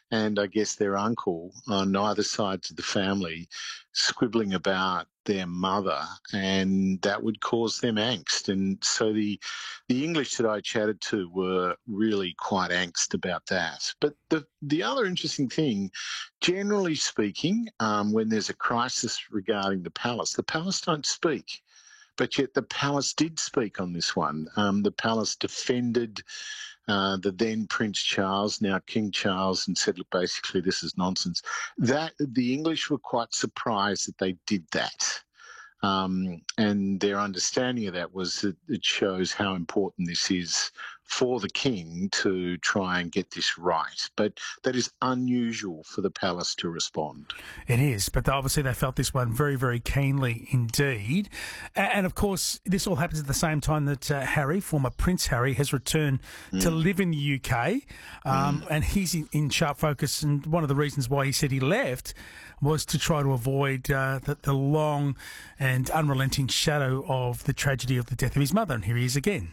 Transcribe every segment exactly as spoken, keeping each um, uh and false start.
and I guess their uncle on either sides of the family squibbling about their mother, and that would cause them angst. And so the the English that I chatted to were really quite angst about that. But the the other interesting thing, generally speaking, um, when there's a crisis regarding the palace, the palace don't speak. But yet the palace did speak on this one. Um, the palace defended uh, the then Prince Charles, now King Charles, and said, look, basically this is nonsense. That the English were quite surprised that they did that. Um, and their understanding of that was that it shows how important this is for the king to try and get this right. But that is unusual for the palace to respond. It is, but obviously they felt this one very, very keenly indeed. And of course, this all happens at the same time that uh, Harry, former Prince Harry, has returned mm. to live in the U K. Um, mm. And he's in, in sharp focus. And one of the reasons why he said he left was to try to avoid uh, the, the long and unrelenting shadow of the tragedy of the death of his mother. And here he is again.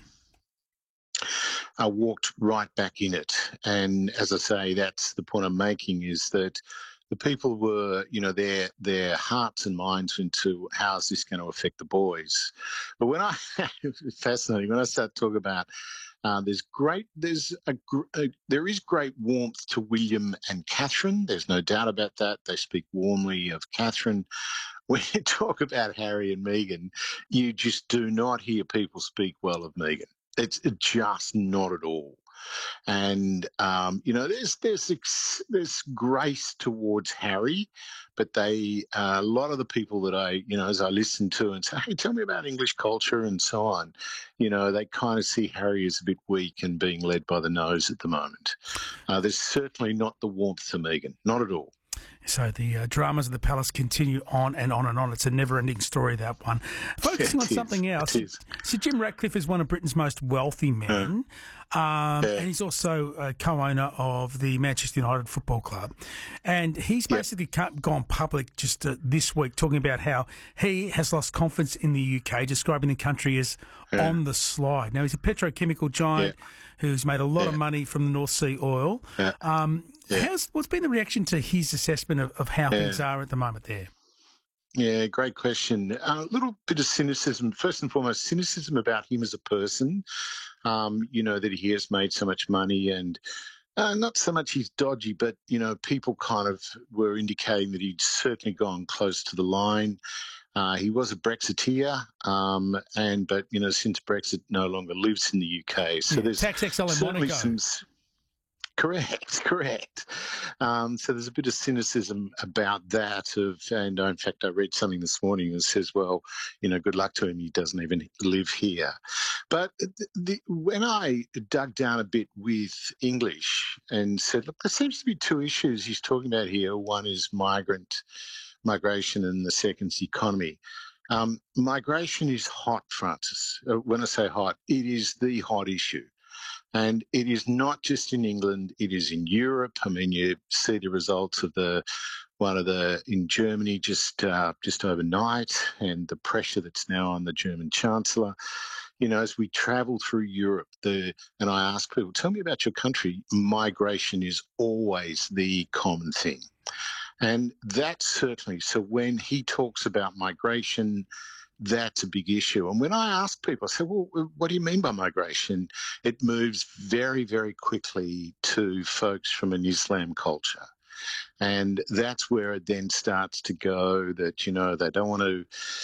I walked right back in it. And as I say, that's the point I'm making, is that the people were, you know, their their hearts and minds into how is this going to affect the boys. But when I, it's fascinating, when I start talking about uh, there's great, there's a, a, there is great warmth to William and Catherine. There's no doubt about that. They speak warmly of Catherine. When you talk about Harry and Meghan, you just do not hear people speak well of Meghan. It's just not at all. And, um, you know, there's, there's, there's grace towards Harry, but they, uh, a lot of the people that I, you know, as I listen to and say, hey, tell me about English culture and so on, you know, they kind of see Harry as a bit weak and being led by the nose at the moment. Uh, there's certainly not the warmth to Meghan, not at all. So the uh, dramas of the palace continue on and on and on. It's a never-ending story, that one. Focusing on something else. So Jim Ratcliffe is one of Britain's most wealthy men, uh, um, yeah. and he's also a co-owner of the Manchester United Football Club. And he's basically yeah. gone public just uh, this week talking about how he has lost confidence in the U K, describing the country as yeah. on the slide. Now, he's a petrochemical giant yeah. who's made a lot yeah. of money from the North Sea oil. Yeah. Um, Yeah. How's, what's been the reaction to his assessment of, of how yeah. things are at the moment there? Yeah, great question. A uh, little bit of cynicism, first and foremost, cynicism about him as a person, um, you know, that he has made so much money and uh, not so much he's dodgy, but, you know, people kind of were indicating that he'd certainly gone close to the line. Uh, he was a Brexiteer, um, and but, you know, since Brexit no longer lives in the U K. So yeah, there's tax exile in Monaco. Some, Correct, correct. Um, so there's a bit of cynicism about that. Of, and in fact, I read something this morning that says, well, you know, good luck to him. He doesn't even live here. But the, the, when I dug down a bit with English and said, look, there seems to be two issues he's talking about here. One is migrant migration and the second's economy. Um, migration is hot, Francis. Uh, when I say hot, it is the hot issue. And it is not just in England, it is in Europe. I mean, you see the results of the one of the in Germany just uh, just overnight, and the pressure that's now on the German Chancellor. You know, as we travel through Europe, the and I ask people, tell me about your country, migration is always the common thing. And that's certainly, so when he talks about migration, that's a big issue. And when I ask people, I say, well, what do you mean by migration? It moves very, very quickly to folks from an Islam culture. And that's where it then starts to go that, you know, they don't want to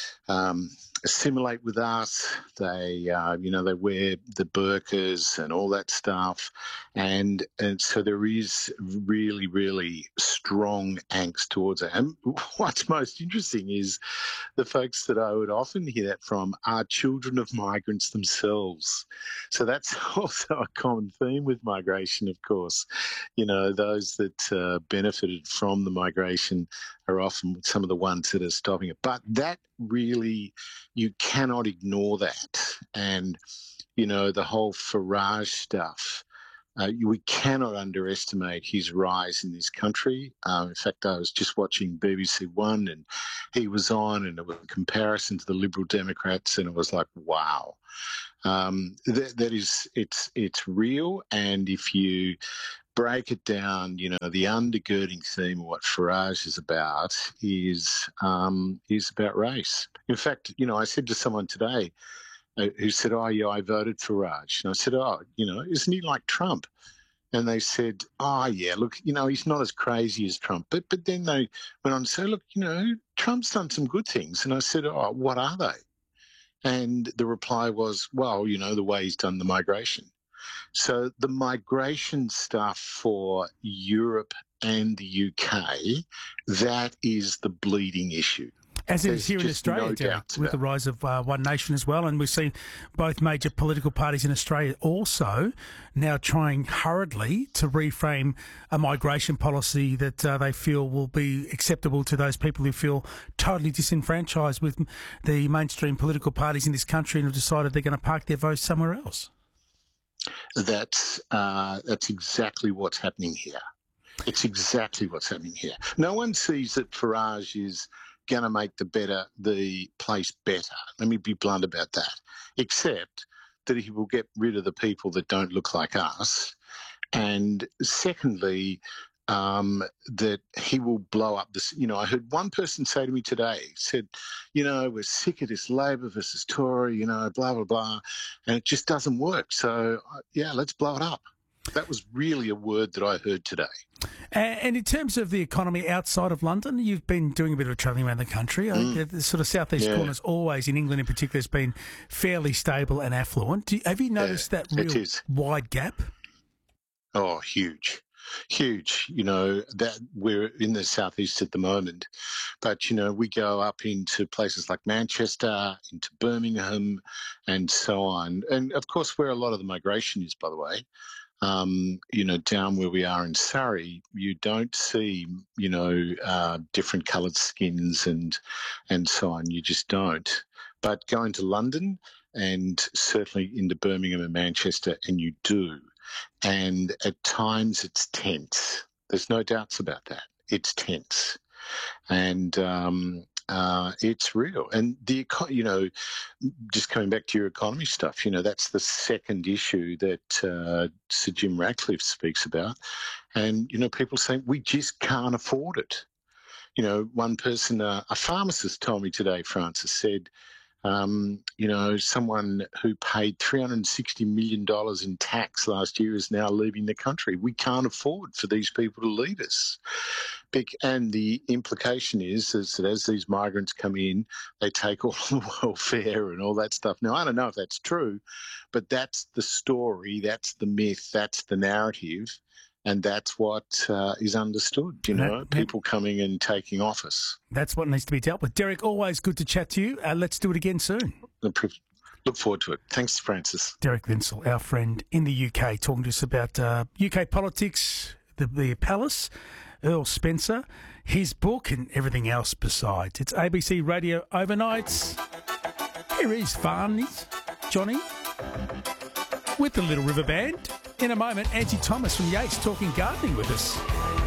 um, assimilate with us. They, uh, you know, they wear the burqas and all that stuff. And and so there is really, really strong angst towards it. And what's most interesting is the folks that I would often hear that from are children of migrants themselves. So that's also a common theme with migration, of course. You know, those that uh, benefited from the migration are often some of the ones that are stopping it. But that really, you cannot ignore that. And, you know, the whole Farage stuff, uh, we cannot underestimate his rise in this country. Um, in fact, I was just watching B B C One and he was on, and it was a comparison to the Liberal Democrats, and it was like, wow. Um, that, that is, it's it's real, and if you break it down, you know, the undergirding theme of what Farage is about is um, is about race. In fact, you know, I said to someone today uh, who said, "Oh, yeah, I voted for Farage," and I said, "Oh, you know, isn't he like Trump?" And they said, "Oh, yeah, look, you know, he's not as crazy as Trump." But but then they went on to say, "Look, you know, Trump's done some good things." And I said, "Oh, what are they?" And the reply was, "Well, you know, the way he's done the migration." So the migration stuff for Europe and the U K, that is the bleeding issue. As it is here in Australia, no Derek, with the rise of uh, One Nation as well. And we've seen both major political parties in Australia also now trying hurriedly to reframe a migration policy that uh, they feel will be acceptable to those people who feel totally disenfranchised with the mainstream political parties in this country and have decided they're going to park their votes somewhere else. That's, uh, that's exactly what's happening here. It's exactly what's happening here. No one sees that Farage is going to make the better the place better. Let me be blunt about that. Except that he will get rid of the people that don't look like us, and secondly, um, that he will blow up this. You know, I heard one person say to me today, said, "You know, we're sick of this Labor versus Tory. You know, blah blah blah, and it just doesn't work. So yeah, let's blow it up." That was really a word that I heard today. And in terms of the economy outside of London, you've been doing a bit of travelling around the country. Mm. The sort of southeast yeah. corners, always in England in particular, has been fairly stable and affluent. Do you, have you noticed yeah, that real wide gap? Oh, huge. Huge. You know, that we're in the southeast at the moment, but, you know, we go up into places like Manchester, into Birmingham, and so on. And, of course, where a lot of the migration is, by the way. Um, you know, down where we are in Surrey, you don't see, you know, uh, different coloured skins and and so on. You just don't. But going to London and certainly into Birmingham and Manchester, and you do. And at times it's tense. There's no doubts about that. It's tense. And um, uh, it's real. And, the you know, just coming back to your economy stuff, you know, that's the second issue that uh, Sir Jim Ratcliffe speaks about. And, you know, people saying we just can't afford it. You know, one person, uh, a pharmacist told me today, Francis, said, Um, you know, someone who paid three hundred sixty million dollars in tax last year is now leaving the country. We can't afford for these people to leave us. And the implication is, is that as these migrants come in, they take all the welfare and all that stuff. Now, I don't know if that's true, but that's the story, that's the myth, that's the narrative. And that's what uh, is understood, you know, that, people coming and taking office. That's what needs to be dealt with. Derek, always good to chat to you. Uh, let's do it again soon. Look forward to it. Thanks, Francis. Derek Vinsel, our friend in the U K, talking to us about uh, U K politics, the, the palace, Earl Spencer, his book and everything else besides. It's A B C Radio Overnights. Here is Farney's Johnny with the Little River Band. In a moment, Angie Thomas from Yates talking gardening with us.